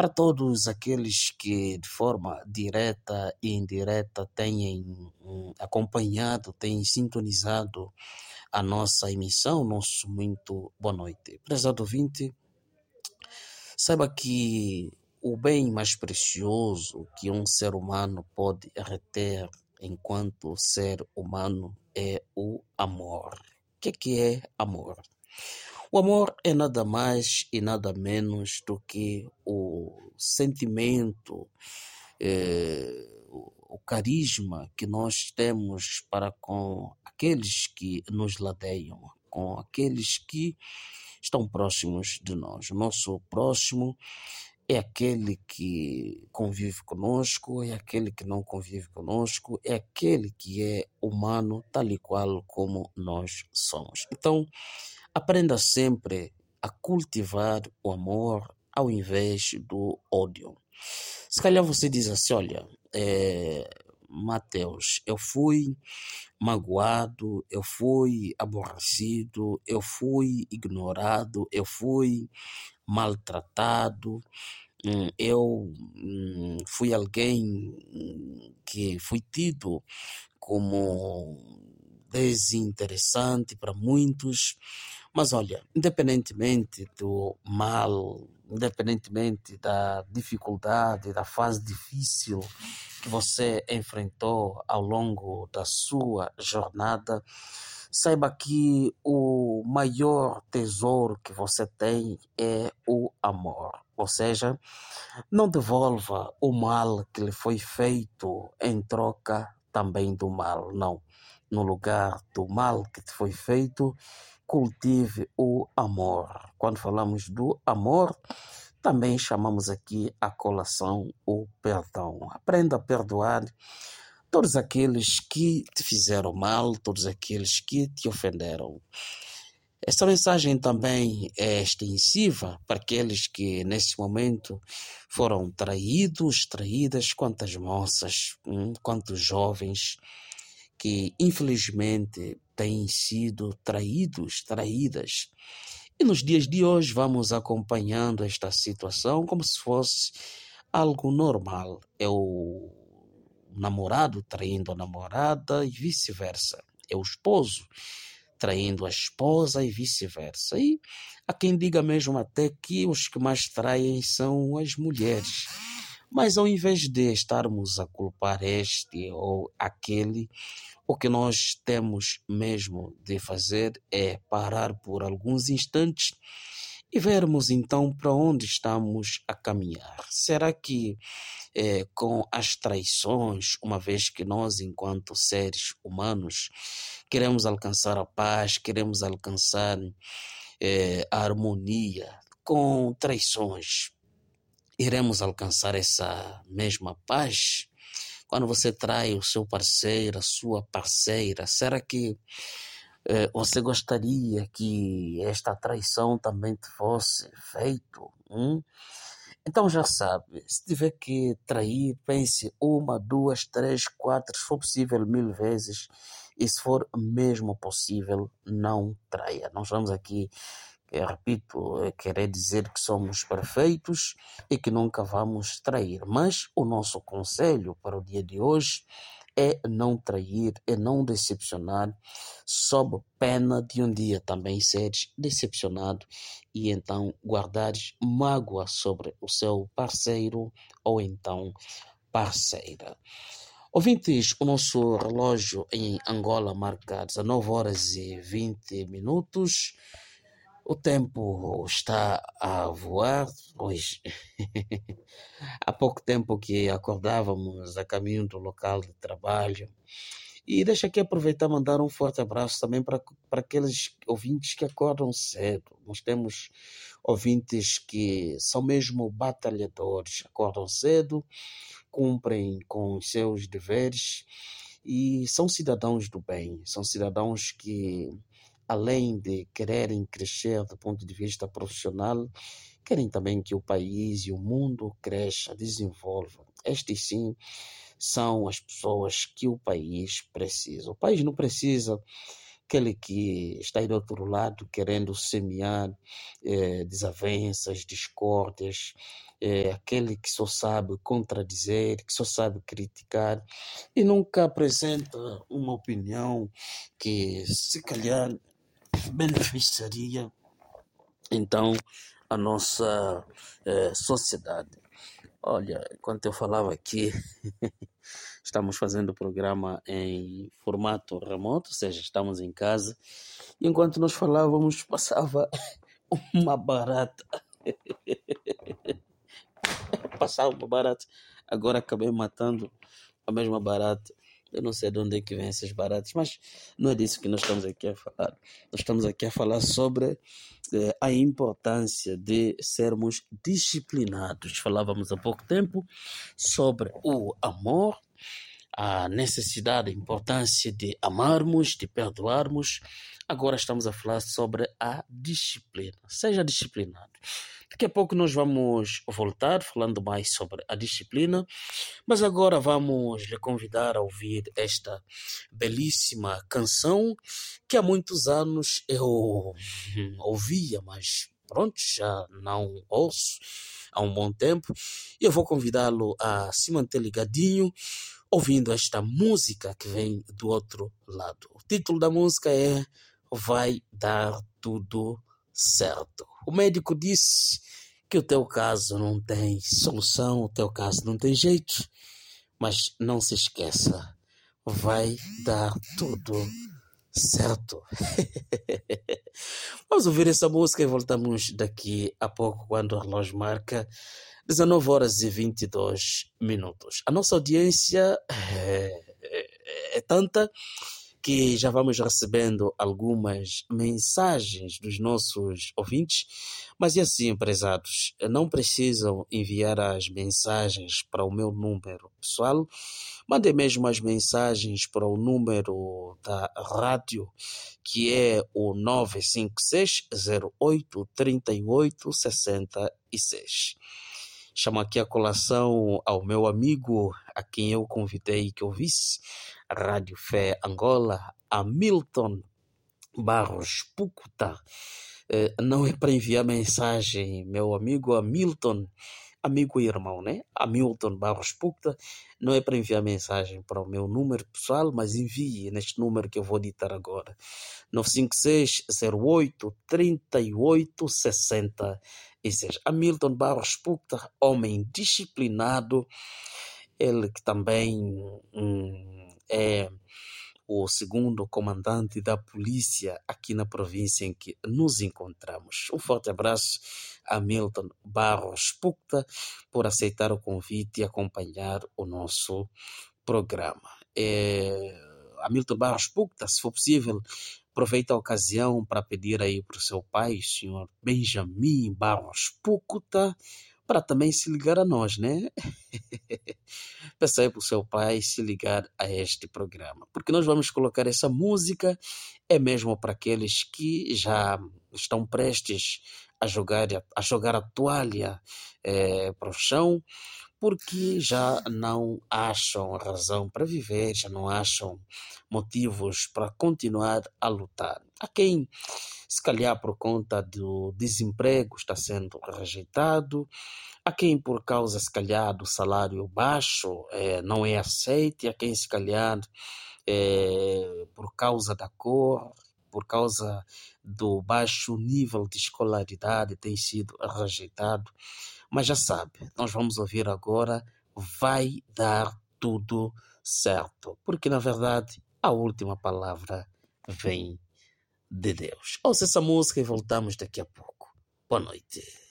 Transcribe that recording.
para todos aqueles que de forma direta e indireta têm acompanhado, têm sintonizado a nossa emissão, nosso muito boa noite. Prezado ouvinte, saiba que o bem mais precioso que um ser humano pode reter enquanto ser humano é o amor. O que é amor? O amor é nada mais e nada menos do que o sentimento, o carisma que nós temos para com aqueles que nos ladeiam, com aqueles que estão próximos de nós. O nosso próximo é aquele que convive conosco, é aquele que não convive conosco, é aquele que é humano, tal e qual como nós somos. Então, aprenda sempre a cultivar o amor ao invés do ódio. Se calhar você diz assim, olha, Mateus, eu fui magoado, eu fui aborrecido, eu fui ignorado, eu fui maltratado, eu fui alguém que fui tido como desinteressante para muitos, mas olha, independentemente do mal, independentemente da dificuldade, da fase difícil que você enfrentou ao longo da sua jornada, saiba que o maior tesouro que você tem é o amor. Ou seja, não devolva o mal que lhe foi feito em troca também do mal, não. No lugar do mal que te foi feito, cultive o amor. Quando falamos do amor, também chamamos aqui a colação o perdão. Aprenda a perdoar todos aqueles que te fizeram mal, todos aqueles que te ofenderam. Esta mensagem também é extensiva para aqueles que nesse momento foram traídos, traídas, quantas moças, quantos jovens que infelizmente têm sido traídos, traídas. E nos dias de hoje vamos acompanhando esta situação como se fosse algo normal. É o namorado traindo a namorada e vice-versa. É o esposo traindo a esposa e vice-versa. E há quem diga mesmo até que os que mais traem são as mulheres. Mas ao invés de estarmos a culpar este ou aquele, o que nós temos mesmo de fazer é parar por alguns instantes e vermos então para onde estamos a caminhar. Será que com as traições, uma vez que nós, enquanto seres humanos, queremos alcançar a paz, queremos alcançar a harmonia, com traições, iremos alcançar essa mesma paz? Quando você trai o seu parceiro, a sua parceira, será que você gostaria que esta traição também te fosse feito? Então já sabe, se tiver que trair, pense uma, duas, três, quatro, se for possível 1000 vezes, e se for mesmo possível, não traia. Nós vamos aqui, repito, querer dizer que somos perfeitos e que nunca vamos trair, mas o nosso conselho para o dia de hoje é não trair, é não decepcionar, sob pena de um dia também seres decepcionado e então guardares mágoa sobre o seu parceiro ou então parceira. Ouvintes, o nosso relógio em Angola marca 19 horas e 20 minutos. O tempo está a voar hoje. Há pouco tempo que acordávamos a caminho do local de trabalho. E deixa aqui aproveitar e mandar um forte abraço também para aqueles ouvintes que acordam cedo. Nós temos ouvintes que são mesmo batalhadores, acordam cedo, cumprem com os seus deveres e são cidadãos do bem, são cidadãos que, além de quererem crescer do ponto de vista profissional, querem também que o país e o mundo cresça, desenvolva. Estes sim são as pessoas que o país precisa. O país não precisa aquele que está aí do outro lado querendo semear desavenças, discórdias. é aquele que só sabe contradizer, que só sabe criticar e nunca apresenta uma opinião que se calhar beneficiaria então a nossa sociedade. Olha, enquanto eu falava aqui, estamos fazendo o programa em formato remoto, ou seja, estamos em casa. E enquanto nós falávamos, passava uma barata. Passava uma barata. Agora acabei matando a mesma barata. Eu não sei de onde é que vem essas baratas, mas não é disso que nós estamos aqui a falar. Nós estamos aqui a falar sobre a importância de sermos disciplinados. Falávamos há pouco tempo sobre o amor, a necessidade, a importância de amarmos, de perdoarmos. Agora estamos a falar sobre a disciplina. Seja disciplinado. Daqui a pouco nós vamos voltar falando mais sobre a disciplina, mas agora vamos lhe convidar a ouvir esta belíssima canção que há muitos anos eu ouvia, mas pronto, já não ouço há um bom tempo. E eu vou convidá-lo a se manter ligadinho ouvindo esta música que vem do outro lado. O título da música é Vai Dar Tudo Certo. O médico disse que o teu caso não tem solução, o teu caso não tem jeito, mas não se esqueça, vai dar tudo certo. Vamos ouvir essa música e voltamos daqui a pouco, quando o relógio marca 19 horas e 22 minutos. A nossa audiência é tanta que já vamos recebendo algumas mensagens dos nossos ouvintes, mas e assim, prezados, não precisam enviar as mensagens para o meu número pessoal, mandem mesmo as mensagens para o número da rádio, que é o 956-08-3866. Chamo aqui a colação ao meu amigo, a quem eu convidei que ouvisse a Rádio Fé Angola, Hamilton Barros Pucuta. Não é para enviar mensagem, meu amigo Hamilton, amigo e irmão, né? Hamilton Barros Pucuta, não é para enviar mensagem para o meu número pessoal, mas envie neste número que eu vou ditar agora. 956-08-3866. Hamilton Barros Pucuta, homem disciplinado, ele que também é o segundo comandante da polícia aqui na província em que nos encontramos. Um forte abraço a Hamilton Barros Pucuta por aceitar o convite e acompanhar o nosso programa. Hamilton Barros Pucuta, se for possível, aproveita a ocasião para pedir aí para o seu pai, o senhor Benjamin Barros Pucuta, para também se ligar a nós, né? Peça aí para o seu pai se ligar a este programa, porque nós vamos colocar essa música, é mesmo para aqueles que já estão prestes a jogar a toalha para o chão, porque já não acham razão para viver, já não acham motivos para continuar a lutar. Há quem, se calhar por conta do desemprego, está sendo rejeitado, há quem por causa, se calhar, do salário baixo não é aceito, e há quem, se calhar, por causa da cor, por causa do baixo nível de escolaridade, tem sido rejeitado. Mas já sabe, nós vamos ouvir agora Vai Dar Tudo Certo, porque na verdade a última palavra vem de Deus. Ouça essa música e voltamos daqui a pouco. Boa noite.